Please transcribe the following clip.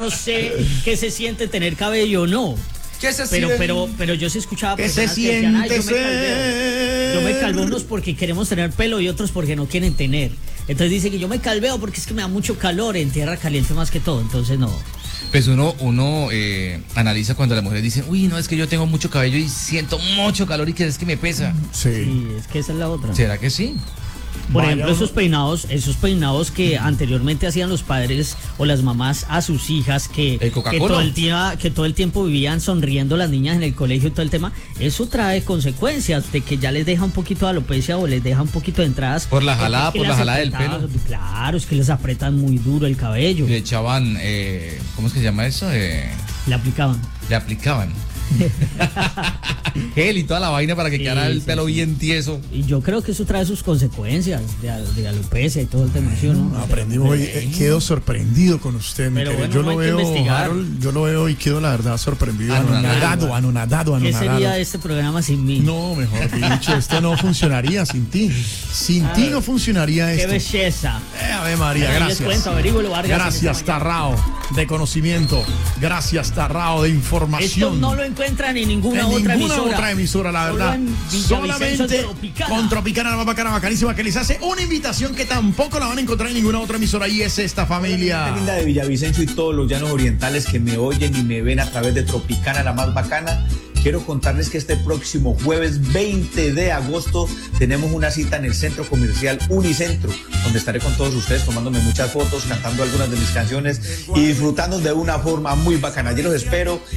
no sé qué se siente tener cabello o no. ¿Qué se Pero yo sí escuchaba ¿Qué se personas que decían, "Ay, siente yo me calveo unos porque queremos tener pelo y otros porque no quieren tener". Entonces dice que yo me calveo porque es que me da mucho calor en tierra caliente más que todo, entonces no. Pues uno analiza cuando las mujeres dicen, uy, no, es que yo tengo mucho cabello y siento mucho calor y que es que me pesa. Sí. Sí, es que esa es la otra. ¿Será que sí? Por Vaya ejemplo, uno. esos peinados que anteriormente hacían los padres o las mamás a sus hijas que Coca-Cola. todo el tiempo vivían sonriendo las niñas en el colegio y todo el tema, eso trae consecuencias de que ya les deja un poquito de alopecia o les deja un poquito de entradas. Por la jalada, Es que por la las jalada del apretaban, pelo. Claro, es que les apretan muy duro el cabello. Le echaban, ¿cómo es que se llama eso? Le aplicaban. Le aplicaban gel y toda la vaina para que Sí, quedara el sí, pelo sí. bien tieso. Y yo creo que eso trae sus consecuencias de alopecia y todo el tema, ¿sí o no? Aprendimos hoy, quedo sorprendido con usted, mi Pero querido. bueno, Yo no lo hay que veo, investigar. Harold, yo lo veo y quedo la verdad sorprendido, Anonadado. anonadado. ¿Qué sería de este programa sin mí? No, mejor dicho, esto no funcionaría sin ti. Sin ti no funcionaría ¡Qué esto. belleza! Ave María, Ahí les gracias. cuento, averígüelo, Vargas. Gracias, Tarrao, de conocimiento. Gracias, Tarrao, de Esto información. no lo encuentran en ninguna otra emisora. La Solo verdad. en Villavicencio, Solamente Tropicana. con Tropicana, la más bacana, bacanísima, que les hace una invitación que tampoco la van a encontrar en ninguna otra emisora, y es esta familia. Gente linda de Villavicencio y todos los llanos orientales que me oyen y me ven a través de Tropicana, la más bacana. Quiero contarles que este próximo jueves 20 de agosto tenemos una cita en el Centro Comercial Unicentro, donde estaré con todos ustedes tomándome muchas fotos, cantando algunas de mis canciones y disfrutando de una forma muy bacana. Yo los espero